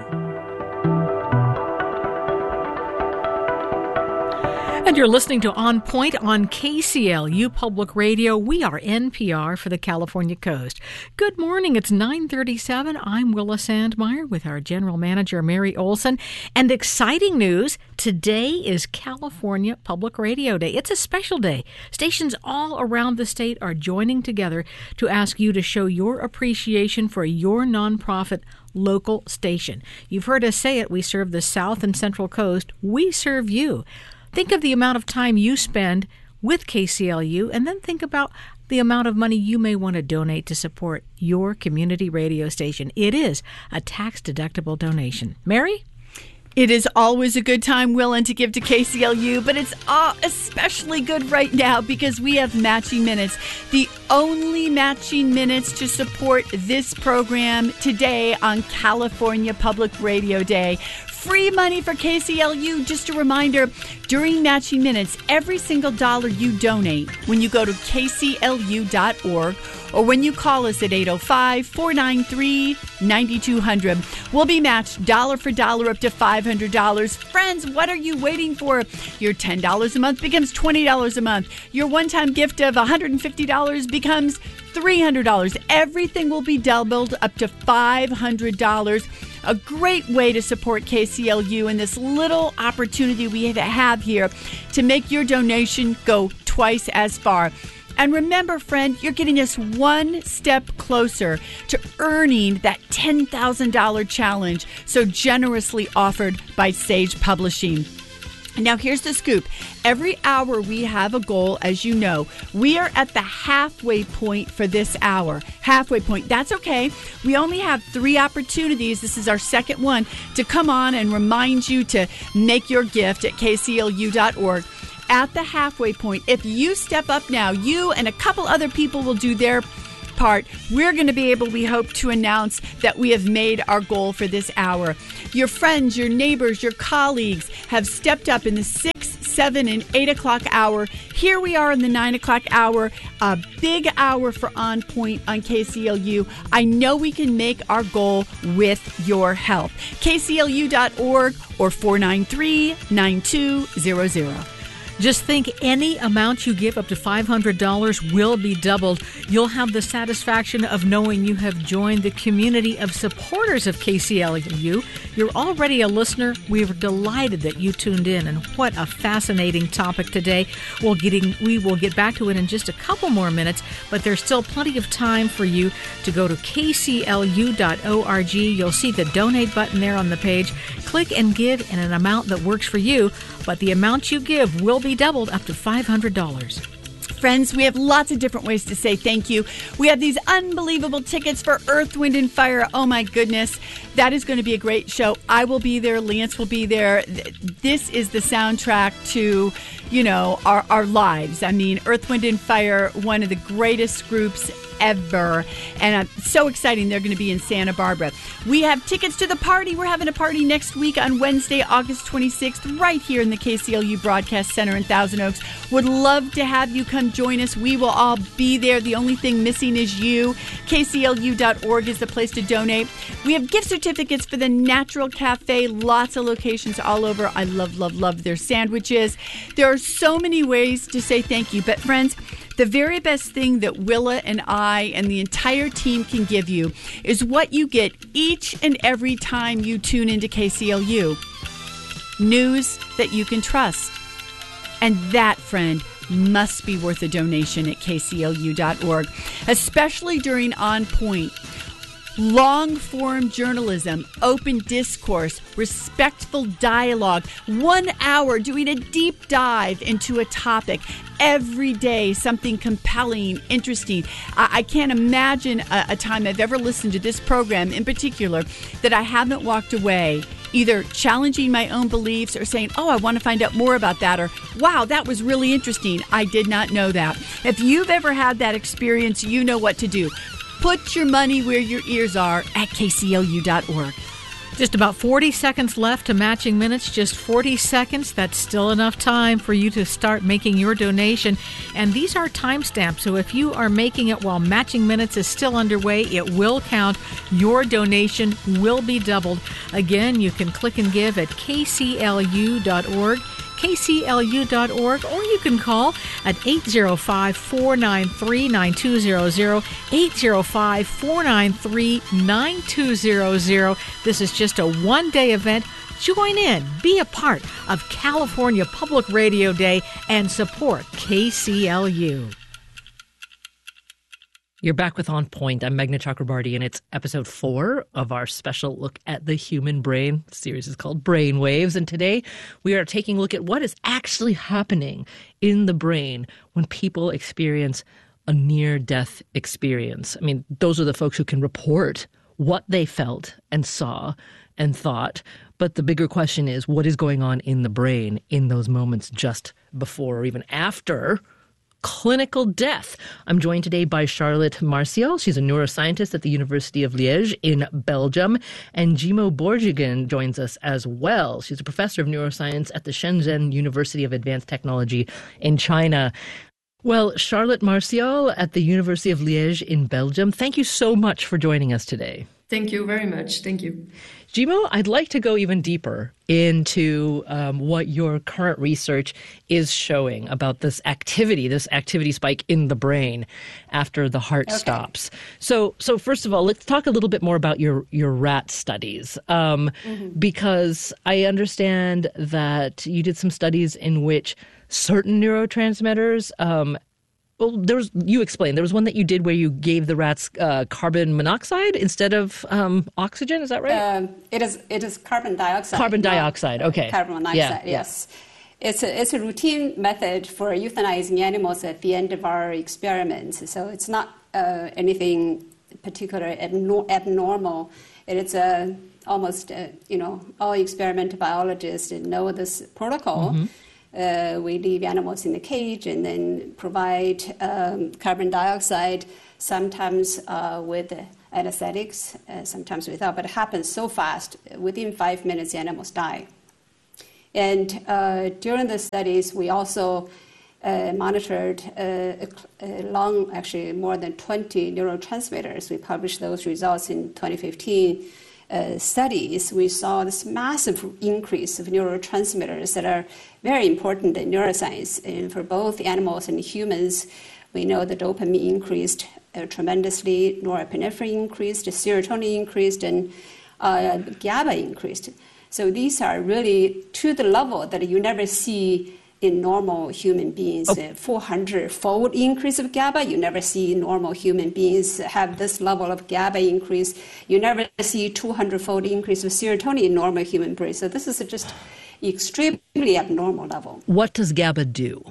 And you're listening to On Point on K C L U Public Radio. We are N P R for the California Coast. Good morning. It's nine thirty-seven. I'm Willa Sandmeyer with our General Manager, Mary Olson. And exciting news, today is California Public Radio Day. It's a special day. Stations all around the state are joining together to ask you to show your appreciation for your nonprofit local station. You've heard us say it. We serve the South and Central Coast. We serve you. Think of the amount of time you spend with K C L U, and then think about the amount of money you may want to donate to support your community radio station. It is a tax-deductible donation. Mary? It is always a good time, Willen, to give to K C L U, but it's uh, especially good right now because we have Matching Minutes, the only matching minutes to support this program today on California Public Radio Day. Free money for K C L U. Just a reminder, during Matching Minutes, every single dollar you donate when you go to K C L U dot org or when you call us at eight oh five, four nine three, nine two hundred will be matched dollar for dollar up to five hundred dollars. Friends, what are you waiting for? Your ten dollars a month becomes twenty dollars a month. Your one-time gift of one hundred fifty dollars becomes three hundred dollars. Everything will be doubled up to five hundred dollars. A great way to support K C L U in this little opportunity we have here to make your donation go twice as far. And remember, friend, you're getting us one step closer to earning that ten thousand dollars challenge so generously offered by Sage Publishing. Now, here's the scoop. Every hour we have a goal, as you know. We are at the halfway point for this hour. Halfway point. That's okay. We only have three opportunities. This is our second one to come on and remind you to make your gift at K C L U dot org. At the halfway point, if you step up now, you and a couple other people will do their part. We're going to be able, we hope, to announce that we have made our goal for this hour. Your friends, your neighbors, your colleagues have stepped up in the six, seven, and eight o'clock hour. Here we are in the nine o'clock hour, a big hour for On Point on K C L U. I know we can make our goal with your help. K C L U dot org or four nine three, nine two zero zero. Just think any amount you give up to five hundred dollars will be doubled. You'll have the satisfaction of knowing you have joined the community of supporters of K C L U. You're already a listener. We're delighted that you tuned in, and what a fascinating topic today. We'll getting, we will get back to it in just a couple more minutes, but there's still plenty of time for you to go to K C L U dot org. You'll see the donate button there on the page. Click and give in an amount that works for you, but the amount you give will be doubled up to five hundred dollars. Friends, we have lots of different ways to say thank you. We have these unbelievable tickets for Earth, Wind, and Fire. Oh, my goodness. That is going to be a great show. I will be there. Lance will be there. This is the soundtrack to, you know, our, our lives. I mean, Earth, Wind, and Fire, one of the greatest groups ever. And uh, so exciting. They're going to be in Santa Barbara. We have tickets to the party. We're having a party next week on Wednesday, August twenty-sixth, right here in the K C L U Broadcast Center in Thousand Oaks. Would love to have you come join us. We will all be there. The only thing missing is you. K C L U dot org is the place to donate. We have gift certificates for the Natural Cafe. Lots of locations all over. I love, love, love their sandwiches. There are so many ways to say thank you. But friends, the very best thing that Willa and I and the entire team can give you is what you get each and every time you tune into K C L U. News that you can trust. And that, friend, must be worth a donation at K C L U dot org, especially during On Point. Long-form journalism, open discourse, respectful dialogue, one hour doing a deep dive into a topic. Every day, something compelling, interesting. I, I can't imagine a, a time I've ever listened to this program in particular that I haven't walked away either challenging my own beliefs or saying, oh, I want to find out more about that, or wow, that was really interesting. I did not know that. If you've ever had that experience, you know what to do. Put your money where your ears are at K C L U dot org. Just about forty seconds left to matching minutes. Just forty seconds. That's still enough time for you to start making your donation. And these are timestamps, so if you are making it while matching minutes is still underway, it will count. Your donation will be doubled. Again, you can click and give at K C L U dot org. K C L U dot org, or you can call at eight zero five, four nine three, nine two zero zero, eight zero five, four nine three, nine two zero zero. This is just a one-day event. Join in, be a part of California Public Radio Day, and support K C L U. You're back with On Point. I'm Meghna Chakrabarty, and it's episode four of our special look at the human brain. The series is called Brain Waves, and today we are taking a look at what is actually happening in the brain when people experience a near-death experience. I mean, those are the folks who can report what they felt and saw and thought, but the bigger question is, what is going on in the brain in those moments just before or even after clinical death? I'm joined today by Charlotte Martial. She's a neuroscientist at the University of Liège in Belgium. And Jimo Borjigin joins us as well. She's a professor of neuroscience at the Shenzhen University of Advanced Technology in China. Well, Charlotte Martial at the University of Liège in Belgium, thank you so much for joining us today. Thank you very much. Thank you. Jimo, I'd like to go even deeper into um, what your current research is showing about this activity, this activity spike in the brain after the heart okay. stops. So, so first of all, let's talk a little bit more about your, your rat studies, um, mm-hmm. because I understand that you did some studies in which certain neurotransmitters um, Well, there was, you explained, there was one that you did where you gave the rats uh, carbon monoxide instead of um, oxygen. Is that right? Um, it is It is carbon dioxide. Carbon dioxide, okay. Carbon monoxide, yeah, yes. Yeah. It's a, it's a routine method for euthanizing animals at the end of our experiments. So it's not uh, anything particular abnor- abnormal. It is a, almost, uh, you know, all experimental biologists know this protocol. Mm-hmm. Uh, we leave animals in the cage and then provide um, carbon dioxide, sometimes uh, with anesthetics, uh, sometimes without, but it happens so fast. Within five minutes, the animals die. And uh, during the studies, we also uh, monitored uh, a long, actually more than twenty neurotransmitters. We published those results in twenty fifteen. Uh, studies, we saw this massive increase of neurotransmitters that are very important in neuroscience. And for both animals and humans, we know the dopamine increased uh, tremendously, norepinephrine increased, serotonin increased, and uh, GABA increased. So these are really to the level that you never see in normal human beings. Oh. A four hundred fold increase of GABA. You never see normal human beings have this level of GABA increase. You never see two hundred fold increase of serotonin in normal human brain. So this is just extremely abnormal level. What does GABA do?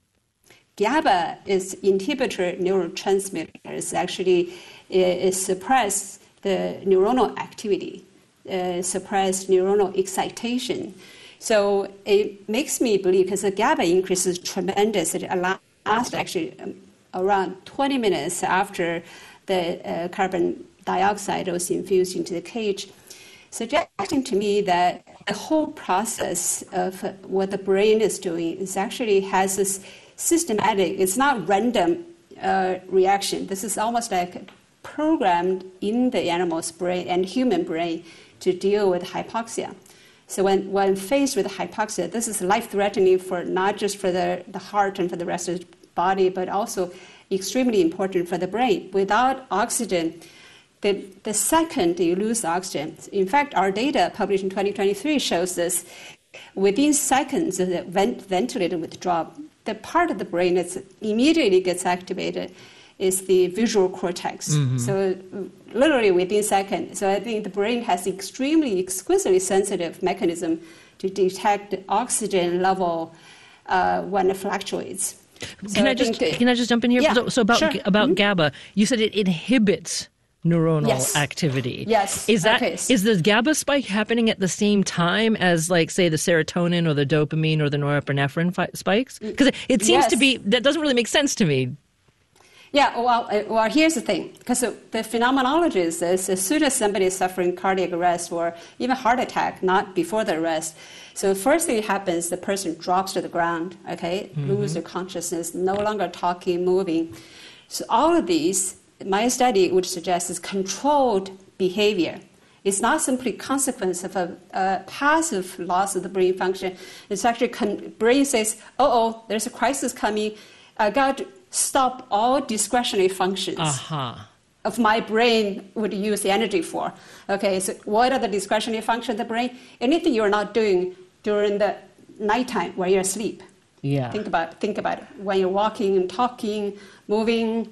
GABA is inhibitor neurotransmitters. Actually, it suppress the neuronal activity, uh, suppress neuronal excitation. So it makes me believe, because the GABA increase is tremendous, it lasts actually um, around twenty minutes after the uh, carbon dioxide was infused into the cage, suggesting to me that the whole process of what the brain is doing is actually has this systematic, it's not random uh, reaction. This is almost like programmed in the animal's brain and human brain to deal with hypoxia. So when, when faced with hypoxia, this is life-threatening for not just for the, the heart and for the rest of the body, but also extremely important for the brain. Without oxygen, the, the second you lose oxygen, in fact, our data published in twenty twenty-three shows this, within seconds of the vent, ventilator withdrawal, the part of the brain that immediately gets activated is the visual cortex. Mm-hmm. So literally within seconds. So I think the brain has extremely exquisitely sensitive mechanism to detect oxygen level uh, when it fluctuates. So can I, I just think, can I just jump in here? Yeah, so, so about sure. about mm-hmm. GABA, you said it inhibits neuronal yes. activity. Yes. Is that okay. is the GABA spike happening at the same time as, like, say, the serotonin or the dopamine or the norepinephrine fi- spikes? Because it, it seems yes. to be, that doesn't really make sense to me. Yeah, well, uh, well, here's the thing. Because the phenomenology is this, as soon as somebody is suffering cardiac arrest or even heart attack, not before the arrest, so the first thing that happens, the person drops to the ground, okay, mm-hmm. lose their consciousness, no longer talking, moving. So all of these, my study would suggest is controlled behavior. It's not simply consequence of a, a passive loss of the brain function. It's actually con- brain says, uh-oh, there's a crisis coming. I got to stop all discretionary functions uh-huh. of my brain would use the energy for. Okay, so what are the discretionary functions of the brain? Anything you're not doing during the nighttime where you're asleep. Yeah. Think about think about it. When you're walking and talking, moving,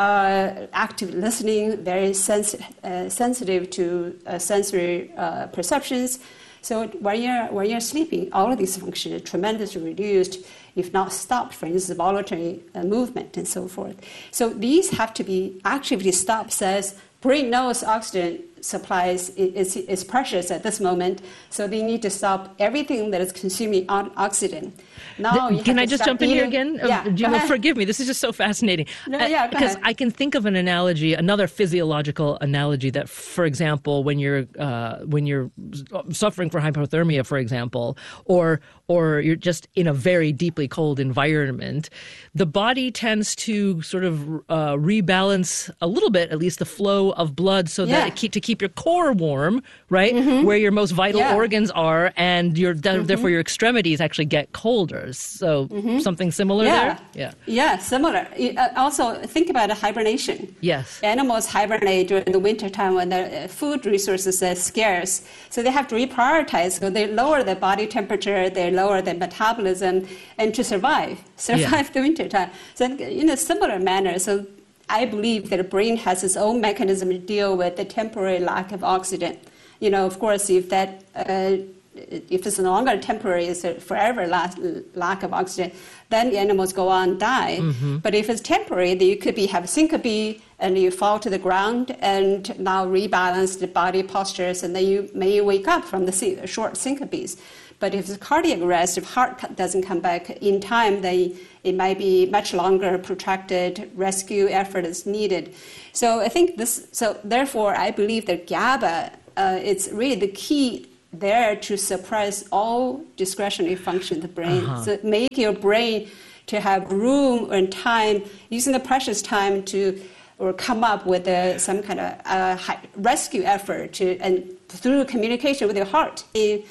uh, active listening, very sens- uh, sensitive to uh, sensory uh, perceptions. So when you're, when you're sleeping, all of these functions are tremendously reduced, if not stopped, for instance, voluntary uh, movement and so forth. So these have to be actively stopped, says brain knows oxygen supplies is, is precious at this moment, so they need to stop everything that is consuming oxygen. Now, the, can I just jump in eating. here again? Yeah, uh, Jim, forgive me. This is just so fascinating. No, yeah, go because ahead. I can think of an analogy, another physiological analogy that, for example, when you're uh, when you're suffering from hypothermia, for example, or or you're just in a very deeply cold environment, the body tends to sort of uh, rebalance a little bit, at least the flow flow of blood so Yeah. that it keep, to keep your core warm, right? Mhm. Where your most vital Yeah. organs are, and your Mhm. therefore your extremities actually get colder. So Mhm. something similar Yeah. there? Yeah. Yeah, similar. Uh, Also, think about hibernation. Yes. Animals hibernate during the winter time when the uh, food resources are scarce. So they have to reprioritize. So they lower their body temperature, they lower their metabolism, and to survive, survive Yeah. the winter time. So in a similar manner, so I believe that the brain has its own mechanism to deal with the temporary lack of oxygen. You know, of course, if that uh, if it's no longer temporary, it's a forever lack, lack of oxygen, then the animals go on and die. Mhm. But if it's temporary, then you could be have syncope and you fall to the ground and now rebalance the body postures, and then you may wake up from the syn- short syncopes. But if it's cardiac arrest, if heart co- doesn't come back in time, then it might be much longer, protracted rescue effort is needed. So I think this. So therefore, I believe that GABA uh, it's really the key there to suppress all discretionary function of the brain. Uh-huh. So make your brain to have room and time, using the precious time to or come up with a, some kind of uh, hi- rescue effort to and through communication with your heart.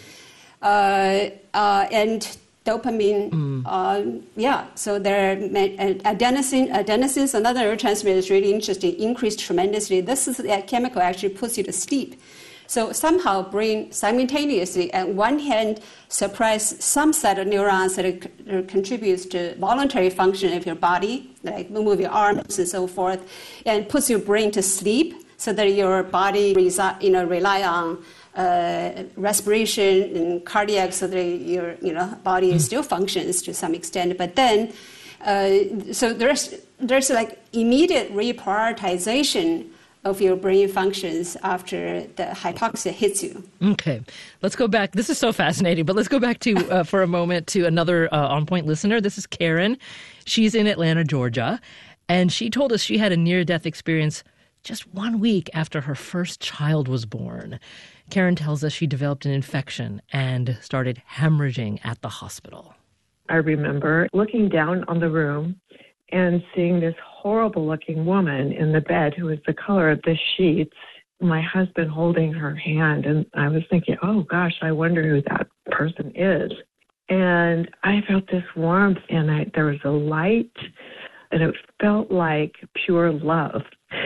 Uh, uh, and dopamine, Mm. uh, yeah. So there, are ma- uh, adenosine, adenosine is another neurotransmitter is really interesting, increased tremendously. This is that chemical actually puts you to sleep. So somehow brain simultaneously, on one hand, suppress some set of neurons that it, it contributes to voluntary function of your body, like move your arms and so forth, and puts your brain to sleep so that your body resi- you know, rely on uh, respiration and cardiac so that your you know, body Mm. still functions to some extent. But then, uh, so there's, there's like immediate reprioritization of your brain functions after the hypoxia hits you. Okay, let's go back. This is so fascinating, but let's go back to uh, for a moment to another uh, On Point listener. This is Karen. She's in Atlanta, Georgia, and she told us she had a near-death experience just one week after her first child was born. Karen tells us she developed an infection and started hemorrhaging at the hospital. I remember looking down on the room and seeing this horrible-looking woman in the bed who was the color of the sheets, my husband holding her hand, and I was thinking, oh, gosh, I wonder who that person is. And I felt this warmth, and I, there was a light, and it felt like pure love.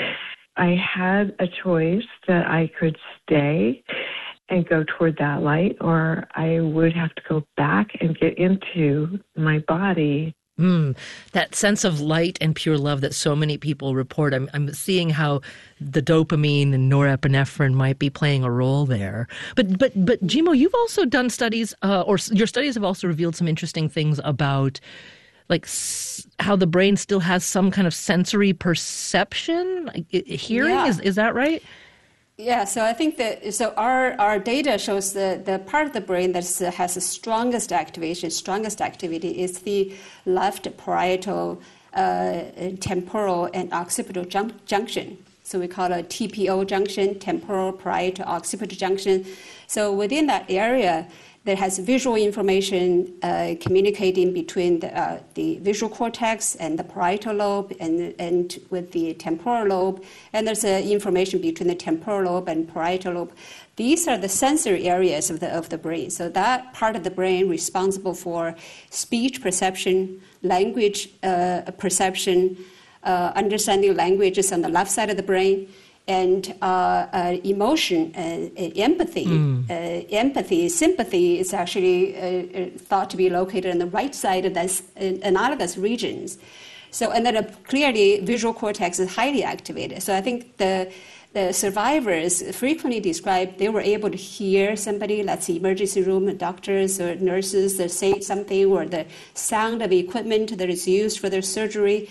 I had a choice that I could stay and go toward that light, or I would have to go back and get into my body. Mm, that sense of light and pure love that so many people report. I'm, I'm seeing how the dopamine and norepinephrine might be playing a role there. But, but, but Jimo, you've also done studies, uh, or your studies have also revealed some interesting things about, like, s- how the brain still has some kind of sensory perception, like, i- hearing. Yeah. Is is that right? Yeah, so I think that so our, our data shows the, the part of the brain that has the strongest activation, strongest activity is the left parietal, uh, temporal, and occipital jun- junction. So we call it a T P O junction, temporal, parietal, occipital junction. So within that area, that has visual information uh, communicating between the, uh, the visual cortex and the parietal lobe and, and with the temporal lobe. And there's uh, information between the temporal lobe and parietal lobe. These are the sensory areas of the, of the brain. So that part of the brain responsible for speech perception, language uh, perception, uh, understanding language is on the left side of the brain. And uh, uh, emotion, uh, empathy, Mm. uh, empathy, sympathy is actually uh, thought to be located on the right side of this analogous regions. So, and then uh, clearly, visual cortex is highly activated. So, I think the the survivors frequently describe they were able to hear somebody, let's say emergency room doctors or nurses, that say something, or the sound of equipment that is used for their surgery.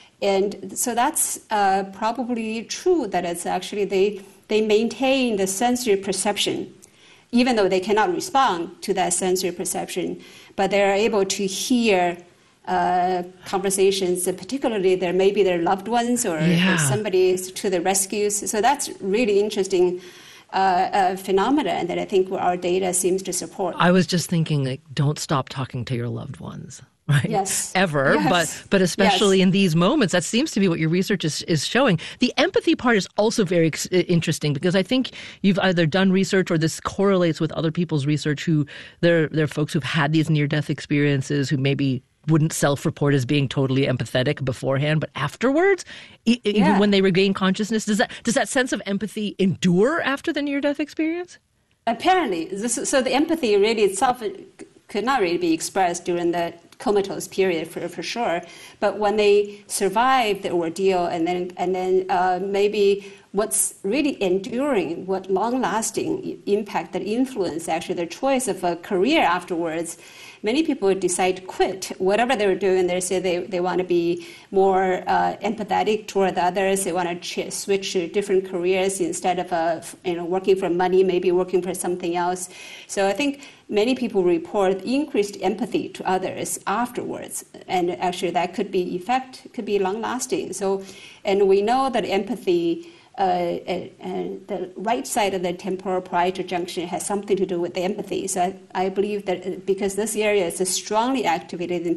And so that's uh, probably true that it's actually they, they maintain the sensory perception, even though they cannot respond to that sensory perception, but they're able to hear uh, conversations, and particularly there may be their loved ones or, Yeah. or somebody to the rescues. So that's really interesting uh, uh, phenomena that I think our data seems to support. I was just thinking, like, don't stop talking to your loved ones. Right? Yes. Ever, yes. but but especially yes. in these moments, that seems to be what your research is, is showing. The empathy part is also very ex- interesting because I think you've either done research or this correlates with other people's research who they're, they're folks who've had these near-death experiences who maybe wouldn't self-report as being totally empathetic beforehand, but afterwards, e- yeah. even when they regain consciousness, does that does that sense of empathy endure after the near-death experience? Apparently. This, so the empathy really itself could not really be expressed during the comatose period for, for sure, but when they survive the ordeal and then and then uh, maybe what's really enduring, what long-lasting impact that influence actually their choice of a career afterwards. Many people decide to quit whatever they were doing. They say they, they want to be more uh, empathetic toward the others. They want to ch- switch to different careers instead of uh, you know working for money, maybe working for something else. So I think many people report increased empathy to others afterwards, and actually that could be effect could be long lasting. So, and we know that empathy. Uh, and, and the right side of the temporal parietal junction has something to do with the empathy. So I, I believe that because this area is strongly activated in